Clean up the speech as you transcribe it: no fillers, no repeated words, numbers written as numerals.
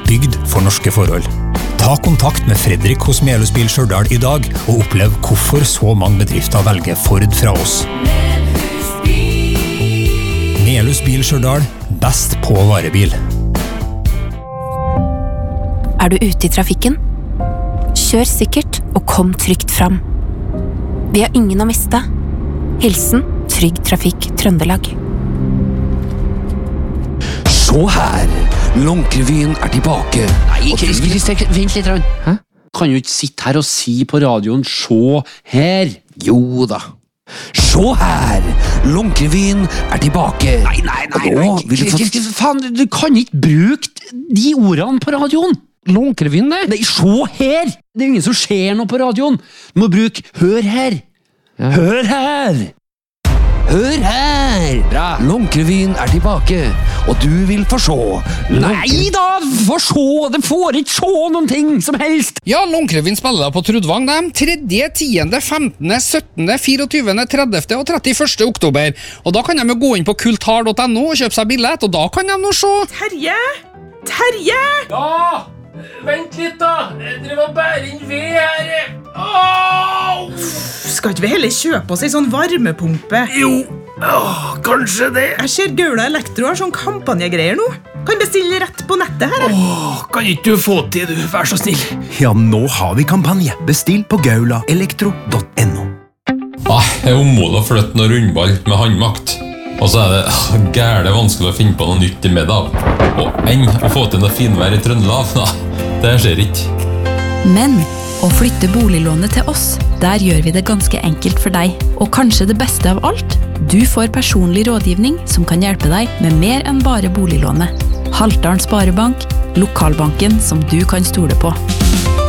bygd for norske forhold. Ta kontakt med Fredrik hos Melhus Bil Stjørdal I dag, og opplev hvorfor så mange bedrifter velger Ford fra oss. Melhus Bil Stjørdal, best på varebil. Du ute I trafikken? Kjør sikkert og kom trygt fram. Vi har ingen å miste. Hilsen Trygg Trafikk Trøndelag. Så her, Lånkrevyen tilbake. Nei, Christer, vent litt. Hæ? Kan du ikke sitte her og si på radioen, se her? Jo da. Se her, Lånkrevyen tilbake. Nei, faen, du kan ikke bruke de ordene på radioen. Lånkrevyen det? Nei, se her! Det ingen som ser noe på radioen. Du må bruke hør her. Ja. Hør her! Hør her! Bra. Lånkrevyen tilbake, og du vil få se. Nei da, få se! Det får ikke se noen ting som helst! Ja, Lånkrevyen spiller da på Trudvang, de. 3., 10., 15., 17., 24., 30. og 31. oktober. Og da kan de jo gå inn på kulthard.no og kjøpe seg billett, og da kan de nå se. Terje! Ja, vent litt da. Jeg driver og bærer inn ved her. Åh! Skal ikke vi heller kjøpe oss en sånn varmepumpe? Jo, kanskje det. Jeg ser Gaula Elektro har sånn kampanjegreier nå. Kan bestille rett på nettet her. Kan ikke du få til, du? Vær så snill. Ja, nå har vi kampanje. Bestill på gaulaelektro.no. Jeg ommåler å flytte noe rundball med håndmakt. Og så det gærlig vanskelig å finne på noe nytt I middag. Og enn å få til noe finvær I Trøndelag, det skjer ikke. Men å flytte boliglånet til oss, der gjør vi det ganske enkelt for deg. Og kanskje det beste av alt, du får personlig rådgivning som kan hjelpe deg med mer enn bare boliglånet. Haltdalen Sparebank, lokalbanken som du kan stole på.